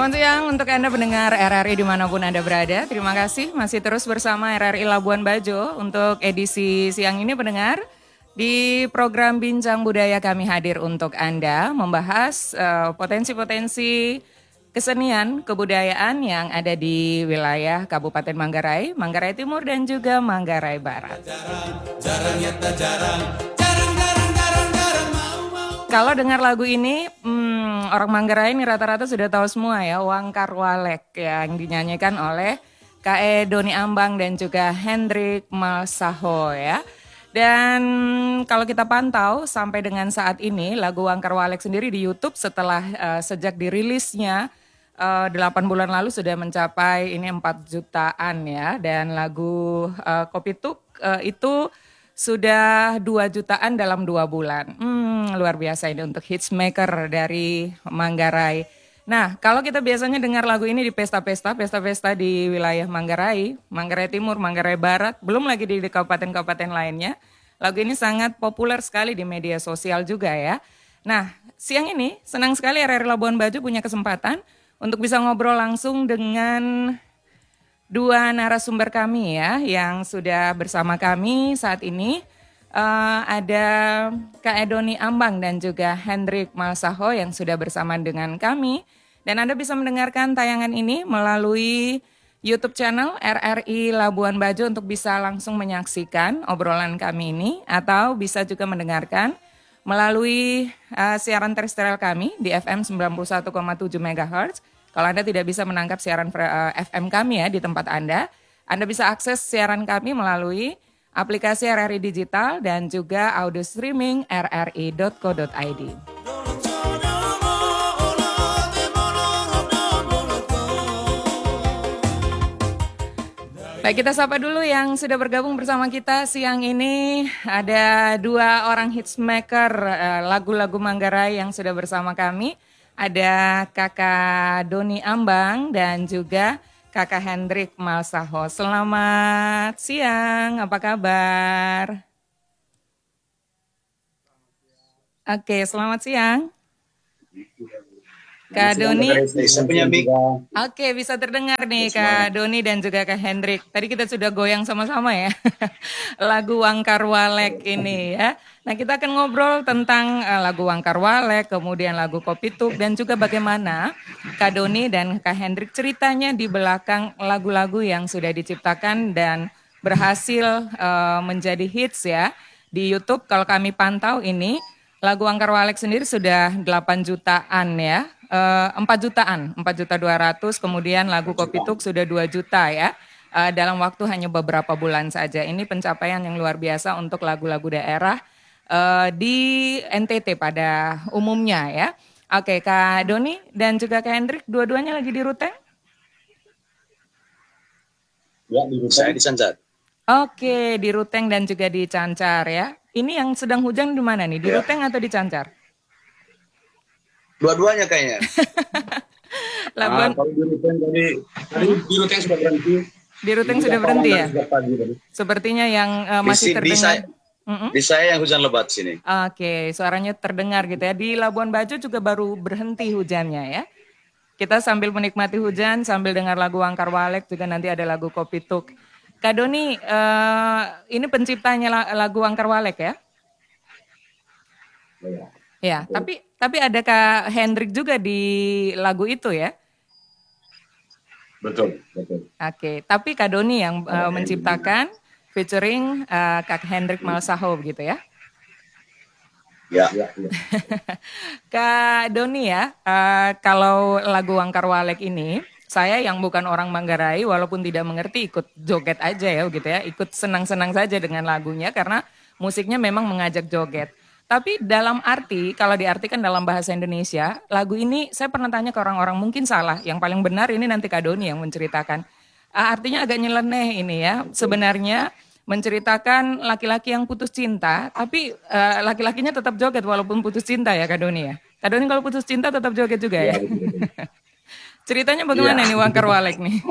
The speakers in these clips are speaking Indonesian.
Selamat siang untuk Anda pendengar RRI dimanapun Anda berada. Terima kasih masih terus bersama RRI Labuan Bajo untuk edisi siang ini pendengar. Di program Bincang Budaya kami hadir untuk Anda membahas potensi-potensi kesenian, kebudayaan yang ada di wilayah Kabupaten Manggarai, Manggarai Timur dan juga Manggarai Barat. Kalau dengar lagu ini, orang Manggarai ini rata-rata sudah tahu semua ya, Wangkar Walek yang dinyanyikan oleh K.E. Doni Ambang dan juga Hendrik Malsaho ya. Dan kalau kita pantau sampai dengan saat ini lagu Wangkar Walek sendiri di YouTube setelah sejak dirilisnya 8 bulan lalu sudah mencapai ini 4 jutaan ya. Dan lagu Kopi Tuk itu sudah 2 jutaan dalam 2 bulan. Luar biasa ini untuk hitsmaker dari Manggarai. Nah, kalau kita biasanya dengar lagu ini di pesta-pesta di wilayah Manggarai, Manggarai Timur, Manggarai Barat, belum lagi di kabupaten-kabupaten lainnya. Lagu ini sangat populer sekali di media sosial juga ya. Nah, siang ini senang sekali RRI Labuan Bajo punya kesempatan untuk bisa ngobrol langsung dengan 2 narasumber kami ya yang sudah bersama kami saat ini. Ada Kak Doni Ambang dan juga Hendrik Malsaho yang sudah bersama dengan kami. Dan Anda bisa mendengarkan tayangan ini melalui YouTube channel RRI Labuan Bajo untuk bisa langsung menyaksikan obrolan kami ini. Atau bisa juga mendengarkan melalui siaran terestrial kami di FM 91,7 MHz. Kalau Anda tidak bisa menangkap siaran FM kami ya di tempat Anda bisa akses siaran kami melalui aplikasi RRI Digital dan juga audio streaming rri.co.id. Baik, kita sapa dulu yang sudah bergabung bersama kita siang ini. Ada 2 orang hitsmaker lagu-lagu Manggarai yang sudah bersama kami. Ada Kakak Doni Ambang dan juga Kakak Hendrik Malsaho. Selamat siang, apa kabar? Oke, selamat siang. Kak Doni. Oke, bisa terdengar nih Kak Doni dan juga Kak Hendrik. Tadi kita sudah goyang sama-sama ya. Lagu Wangkar Walek ini ya. Nah, kita akan ngobrol tentang lagu Wangkar Walek, kemudian lagu Kopi Tuk dan juga bagaimana Kak Doni dan Kak Hendrik ceritanya di belakang lagu-lagu yang sudah diciptakan dan berhasil menjadi hits ya. Di YouTube kalau kami pantau ini lagu Wangkar Walek sendiri sudah 8 jutaan ya. 4.200.000, kemudian lagu Kopi Tuk sudah 2 juta ya, dalam waktu hanya beberapa bulan saja. Ini pencapaian yang luar biasa untuk lagu-lagu daerah di NTT pada umumnya ya. Oke, Kak Doni dan juga Kak Hendrik, dua-duanya lagi di Ruteng? Ya, di Ruteng. Saya di Cancar. Oke, di Ruteng dan juga di Cancar ya. Ini yang sedang hujan di mana nih, di Ruteng atau di Cancar? Dua-duanya kayaknya. Labuan. Kalau di Ruteng tadi di Ruteng sudah berhenti. Di Ruteng sudah berhenti ya? Sepertinya yang masih terdengar. Di saya yang hujan lebat sini. Oke, suaranya terdengar gitu ya. Di Labuan Bajo juga baru berhenti hujannya ya. Kita sambil menikmati hujan, sambil dengar lagu Wangkar Walek, juga nanti ada lagu Kopi Tuk. Kak Doni, ini penciptanya lagu Wangkar Walek ya? Ya, tapi ada Kak Hendrik juga di lagu itu ya? Betul. Oke, tapi Kak Doni yang menciptakan featuring Kak Hendrik Malsaho gitu ya? Ya. Kak Doni ya, kalau lagu Wangkar Walek ini, saya yang bukan orang Manggarai walaupun tidak mengerti ikut joget aja ya gitu ya, ikut senang-senang saja dengan lagunya karena musiknya memang mengajak joget. Tapi dalam arti, kalau diartikan dalam bahasa Indonesia, lagu ini saya pernah tanya ke orang-orang, mungkin salah. Yang paling benar ini nanti Kak Doni yang menceritakan. Artinya agak nyeleneh ini ya. Sebenarnya menceritakan laki-laki yang putus cinta, tapi laki-lakinya tetap joget walaupun putus cinta ya Kak Doni ya. Kak Doni kalau putus cinta tetap joget juga ya? Ceritanya bagaimana nih Wangkar Walek nih?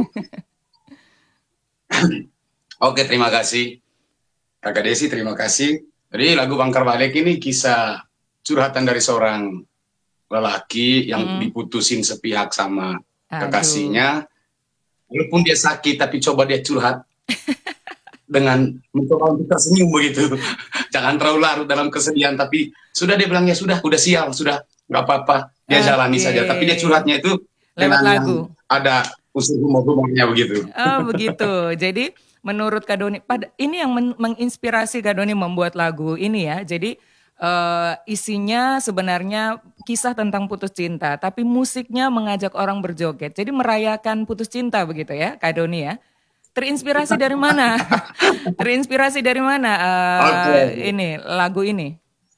Oke, terima kasih. Kakak Desi, terima kasih. Jadi lagu Wangkar Walek ini kisah curhatan dari seorang lelaki yang diputusin sepihak sama Aduh. kekasihnya. Walaupun dia sakit, tapi coba dia curhat dengan mencoba untuk tersenyum begitu. Jangan terlalu larut dalam kesedihan, tapi sudah dia bilang, ya sudah, udah sial, sudah, nggak apa-apa, dia jalani Oke. saja. Tapi dia curhatnya itu Lewat dengan yang lagu. ada unsur humor-humornya begitu. Oh begitu. Jadi menurut Kak Doni, ini yang menginspirasi Kak Doni membuat lagu ini ya. Jadi isinya sebenarnya kisah tentang putus cinta, tapi musiknya mengajak orang berjoget. Jadi merayakan putus cinta begitu ya, Kak Doni ya. Terinspirasi dari mana? Terinspirasi dari mana Oke, ini lagu ini?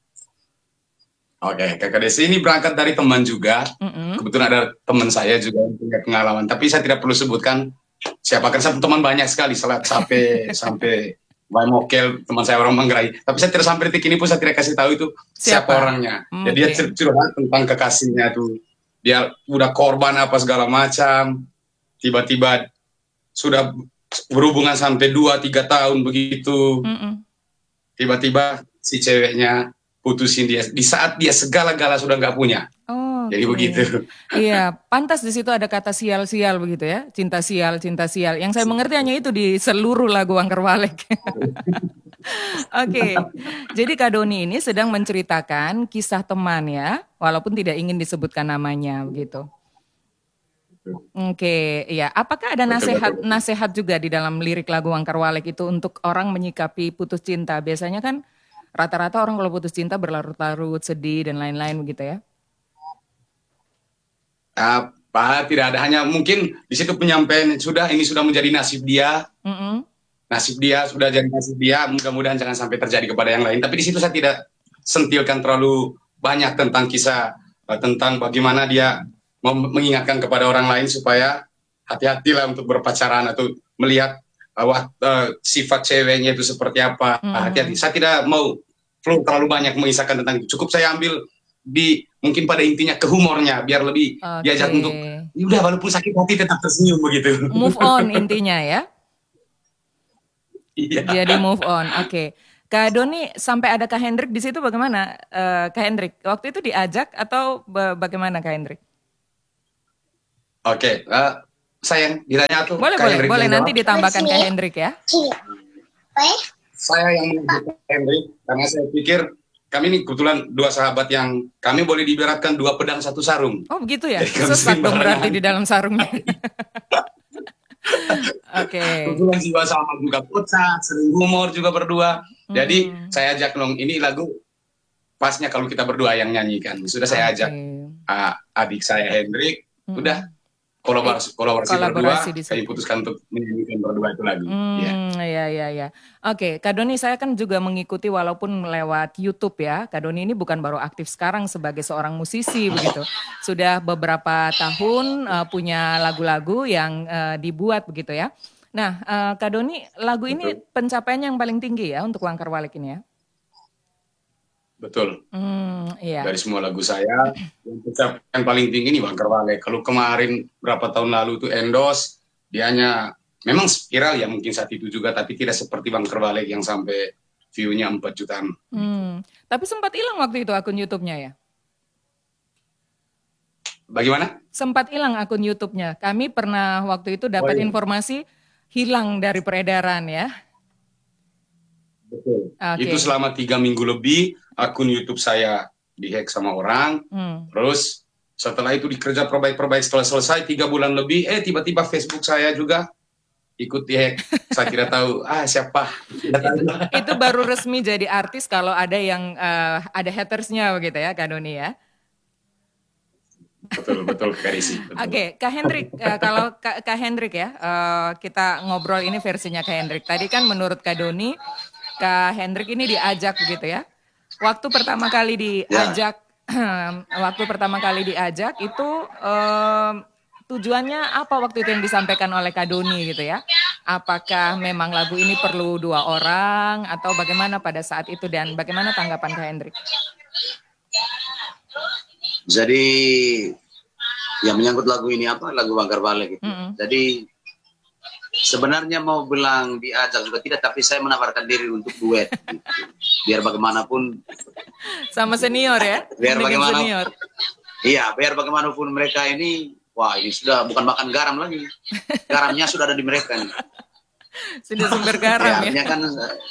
oke, Kakak Desi ini berangkat dari teman juga. Mm-mm. Kebetulan ada teman saya juga yang punya pengalaman, tapi saya tidak perlu sebutkan siapa, kan saya teman banyak sekali, sampai sampai Mbak Mokel, teman saya orang Manggarai. Tapi saya tidak sampai detik ini pun saya tidak kasih tahu itu siapa Siapa? orangnya. Jadi dia Oke. curhat tentang kekasihnya tuh. Dia udah korban apa segala macam, tiba-tiba sudah berhubungan sampai 2-3 tahun begitu. Mm-mm. Tiba-tiba si ceweknya putusin dia di saat dia segala-gala sudah nggak punya. Jadi Oke. begitu. Iya, pantas di situ ada kata sial-sial begitu ya. Cinta sial, cinta sial. Yang saya mengerti hanya itu di seluruh lagu Angker Walek. Oke. Jadi Kak Doni ini sedang menceritakan kisah teman ya, walaupun tidak ingin disebutkan namanya begitu. Oke, iya. Apakah ada Betul, betul, betul. nasihat juga di dalam lirik lagu Angker Walek itu untuk orang menyikapi putus cinta? Biasanya kan rata-rata orang kalau putus cinta berlarut-larut, sedih dan lain-lain begitu ya. Apa tidak ada, hanya mungkin di situ penyampaian sudah, ini sudah menjadi Mm-mm. nasib dia sudah jadi nasib dia, mudah-mudahan jangan sampai terjadi kepada yang lain. Tapi di situ saya tidak sentilkan terlalu banyak tentang kisah, tentang bagaimana dia mengingatkan kepada orang lain supaya hati-hatilah untuk berpacaran atau melihat sifat ceweknya itu seperti apa. Hati-hati, Mm-mm. saya tidak mau terlalu banyak mengisahkan tentang itu. Cukup saya ambil di mungkin pada intinya ke humornya, biar lebih Oke. diajak untuk ya udah, walaupun sakit hati tetap tersenyum begitu. Move on intinya ya. Iya. Jadi move on. Oke. Kak Doni sampai ada Kak Hendrik di situ bagaimana? Kak Hendrik waktu itu diajak atau bagaimana Kak Hendrik? Oke, sayang ditanya tuh Boleh, Kak boleh, Hendrik boleh yang nanti jawab. ditambahkan Kak Hendrik ya. Saya yang menjawab Kak Hendrik karena saya pikir kami ini kebetulan dua sahabat yang kami boleh diibaratkan dua pedang satu sarung. Oh begitu ya? Jadi kami Sesat sering dong berarti barengan. di dalam sarungnya. Oke. Kebetulan jiwa sama juga kocak, sering humor juga berdua. Jadi Mm-mm. saya ajak dong, ini lagu pasnya kalau kita berdua yang nyanyikan. Sudah saya Oke. ajak adik saya Hendrik, udah Mm-mm. kolaborasi Kolaborasi berdua, di kami situ. putuskan untuk menyanyikan berdua itu lagu. Iya, Ya, ya, ya. Oke, Kak Doni, saya kan juga mengikuti walaupun lewat YouTube ya. Kak Doni ini bukan baru aktif sekarang sebagai seorang musisi begitu. Sudah beberapa tahun punya lagu-lagu yang dibuat begitu ya. Nah, Kak Doni, lagu ini betul. pencapaiannya yang paling tinggi ya untuk Wangkar Walik ini ya. Betul. Iya. Dari semua lagu saya, yang pencapaian paling tinggi nih Bang Kerwale. Kalau kemarin berapa tahun lalu itu Endos, dia hanya memang viral ya mungkin saat itu juga, tapi tidak seperti Bang Kerwale yang sampai view-nya 4 jutaan. Tapi sempat hilang waktu itu akun YouTube-nya ya. Bagaimana? Sempat hilang akun YouTube-nya. Kami pernah waktu itu Oh dapat iya, informasi hilang dari peredaran ya. betul. Itu Oke. selama 3 minggu lebih akun YouTube saya dihack sama orang. Terus setelah itu dikerja perbaik-perbaik, setelah selesai 3 bulan lebih, tiba-tiba Facebook saya juga ikut dihack. Saya tidak tahu siapa. Itu baru resmi jadi artis kalau ada yang ada hatersnya begitu ya Kak Doni ya. Betul, betul Kak Desi. Oke, Kak Hendrik, kalau Kak Hendrik ya, kita ngobrol ini versinya Kak Hendrik. Tadi kan menurut Kak Doni, Kak Hendrik ini diajak begitu ya. Waktu pertama kali diajak, waktu pertama kali diajak itu tujuannya apa waktu itu yang disampaikan oleh Kak Doni gitu ya? Apakah memang lagu ini perlu 2 orang atau bagaimana pada saat itu dan bagaimana tanggapan Kak Hendrik? Jadi yang menyangkut lagu ini apa? Lagu Bangkar Balik gitu. Jadi sebenarnya mau bilang diajak juga tidak, tapi saya menawarkan diri untuk duet gitu. Biar bagaimanapun sama senior ya? biar Dengan bagaimana senior. iya, biar bagaimanapun mereka ini wah ini sudah bukan makan garam lagi. Garamnya sudah ada di mereka nih. Sudah sumber garam ya. Artinya kan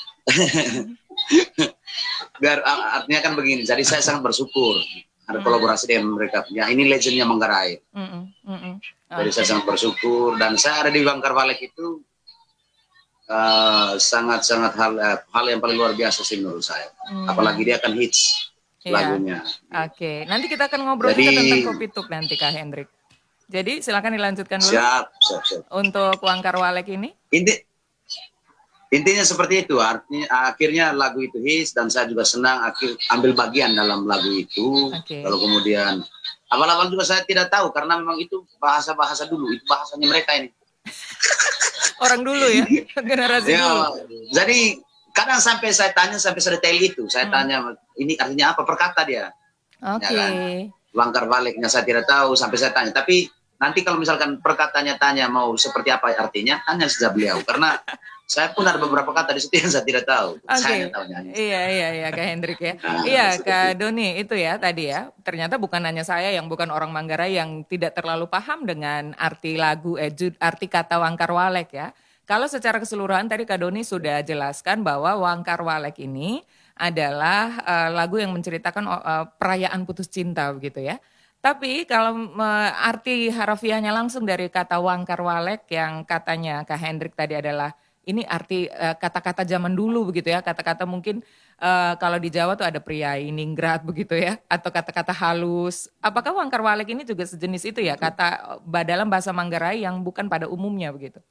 artinya kan begini. Jadi saya sangat bersyukur ada kolaborasi dengan mereka. Ya ini legendnya Manggarai. Jadi saya sangat bersyukur dan saya ada di Wangkar Walek itu sangat-sangat hal yang paling luar biasa sih menurut saya. Apalagi dia akan hits lagunya. Oke, nanti kita akan ngobrol Jadi, juga tentang Kopi Tuk nanti Kak Hendrik. Jadi silakan dilanjutkan dulu. Siap. Untuk Wangkar Walek ini. Intinya seperti itu. Artinya akhirnya lagu itu hits dan saya juga senang ambil bagian dalam lagu itu. Kalau kemudian awal-awal juga saya tidak tahu karena memang itu bahasa-bahasa dulu, itu bahasanya mereka ini. Orang dulu ya, generasi dulu. Jadi kadang sampai saya tanya sampai sedetail itu. Saya tanya ini artinya apa, perkata dia. Oke. Ya kan? Wangkar Waleknya saya tidak tahu sampai saya tanya. Tapi nanti kalau misalkan perkataannya tanya mau seperti apa artinya, tanya saja beliau. Karena saya pun ada beberapa kata di situ yang saya tidak tahu. Saya tahunya. Iya Kak Hendrik ya. Iya Kak Doni itu ya tadi ya. Ternyata bukan hanya saya yang bukan orang Manggarai yang tidak terlalu paham dengan arti lagu, arti kata Wangkar Walek ya. Kalau secara keseluruhan tadi Kak Doni sudah jelaskan bahwa Wangkar Walek ini adalah lagu yang menceritakan perayaan putus cinta begitu ya. Tapi kalau arti harafiahnya langsung dari kata Wangkar Walek yang katanya Kak Hendrik tadi adalah ini arti kata-kata zaman dulu begitu ya, kata-kata mungkin kalau di Jawa tuh ada pria ningrat begitu ya, atau kata-kata halus. Apakah Wangkar Walek ini juga sejenis itu ya, kata dalam bahasa Manggarai yang bukan pada umumnya begitu?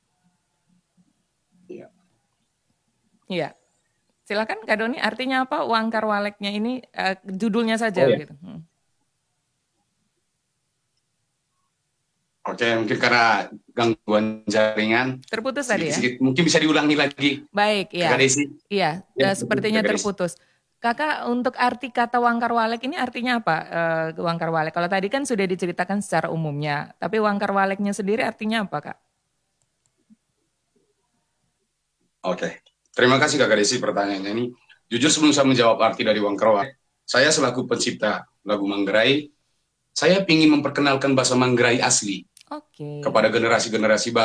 Iya. Iya. Silakan Kak Doni, artinya apa Wangkar Waleknya ini judulnya saja gitu. Oke, mungkin karena gangguan jaringan. Terputus tadi ya? Mungkin bisa diulangi lagi. Baik, iya. Iya, Ya, sepertinya terputus. Kakak, untuk arti kata Wangkar Walek ini artinya apa, Wangkar Walek? Kalau tadi kan sudah diceritakan secara umumnya, tapi Wangkar Waleknya sendiri artinya apa, Kak? Oke, terima kasih Kak Desi pertanyaannya ini. Jujur sebelum saya menjawab arti dari Wangkar Walek, saya selaku pencipta lagu Manggarai, saya ingin memperkenalkan bahasa Manggarai asli kepada generasi-generasi baru.